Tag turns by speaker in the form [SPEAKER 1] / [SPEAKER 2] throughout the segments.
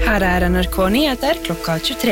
[SPEAKER 1] Her NRK Nyheter klokka 23.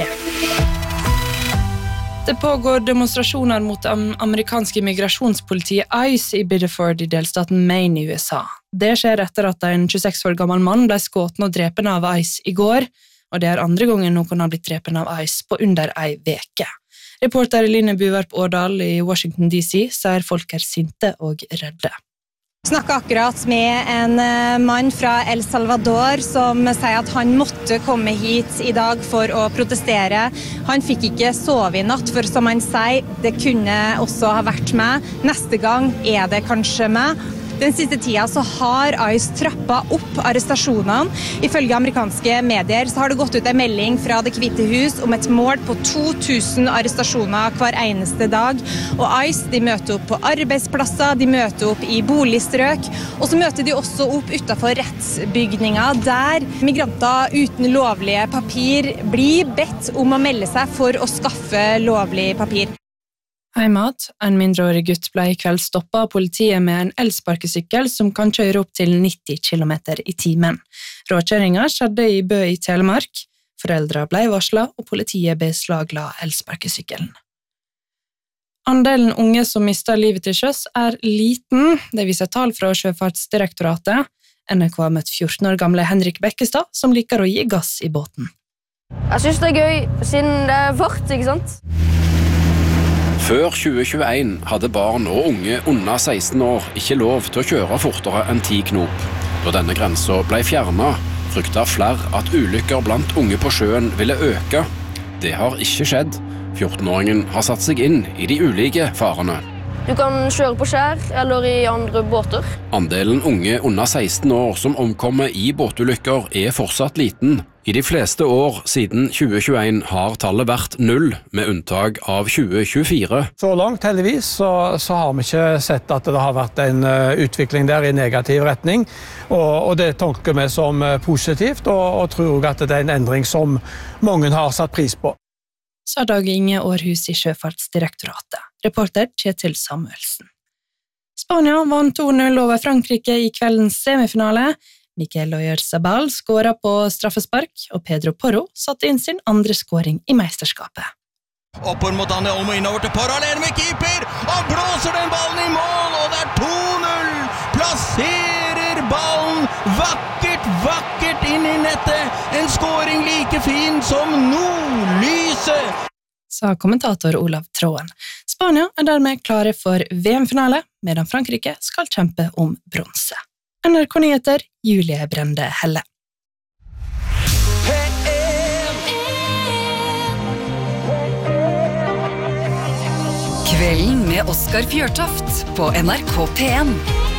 [SPEAKER 1] Det pågår demonstrasjoner mot amerikanske migrasjonspolitiet ICE i Biddeford i delstaten Maine i USA. Det skjer etter at en 26 år gammel mann ble skåten og drepen av ICE i går, og det andre gangen noen har blitt drepen av ICE på under en veke. Reporter Line Buvarp Årdal i Washington DC sier folk sinte og redde.
[SPEAKER 2] Snakket akkurat med en mann fra El Salvador som sier at han måtte komme hit i dag for å protestere. Han fikk ikke sove i natt, for som han sier, det kunne også ha vært meg. Neste gang det kanskje meg. Den siste tida så har ICE trappet opp arrestasjonene. Ifølge amerikanske medier så har det gått ut en melding fra Det Hvite hus om et mål på 2000 arrestasjoner hver eneste dag. Og ICE de møter opp på arbeidsplasser, de møter opp i boligstrøk, og så møter de også opp utenfor rettsbygninger der migranter uten lovlige papir blir bedt om å melde seg for å skaffe lovlig papir.
[SPEAKER 1] Heimat, en mindreårig gutt ble i kveld stoppet av politiet med en elsparkesykkel som kan kjøre opp til 90 km i timen. Råkjøringen skjedde i Bø i Telemark. Foreldre ble varslet, og politiet beslagla elsparkesykkelen. Andelen unge som mister livet til sjøs liten, det viser tall fra Sjøfartsdirektoratet. NRK har møtt 14 år gamle Henrik Bekkestad, som liker å gi gass i båten.
[SPEAKER 3] Jeg synes det gøy, siden det fart, ikke sant?
[SPEAKER 4] Før 2021 hadde barn og unge under 16 år ikke lov til å kjøre fortere enn 10 knop. Da denne grensen ble fjernet, fryktet flere at ulykker blant unge på sjøen ville øke. Det har ikke skjedd. 14-åringen har satt seg inn i de ulike farene.
[SPEAKER 3] Du kan kjøre på skjær eller i andre båter.
[SPEAKER 4] Andelen unge under 16 år som omkommer i båtulykker fortsatt liten. I de fleste år siden 2021 har tallet vært 0, med unntak av 2024.
[SPEAKER 5] Så langt, heldigvis, så har vi ikke sett at det har vært en utvikling der i negativ retning. Og det tolker vi som positivt, og tror at det en endring som mange har satt pris på.
[SPEAKER 1] Sa Dag Inge Århus i Sjøfartsdirektoratet. Reporter Kjetil Samuelsen. Spania vant 2-0 over Frankrike i kveldens semifinale. Mikel Oyarzabal skåret på straffespark, og Pedro Porro satte inn sin andre skåring i mesterskapet.
[SPEAKER 6] Oppår mot Dani Olmo innover til Porro, alene med keeper, og blåser den ballen i mål, og det 2-0! Plasserer ballen vakkert inn i nettet, en skåring like fin som nordlyset!
[SPEAKER 1] Sa kommentator Olav Tråen. Spania dermed klare for VM-finale, medan Frankrike skal kjempe om bronse. NRK Nyheter, Julie Brende Helle.
[SPEAKER 7] Kvelden med Oskar Fjørtoft på NRK P1.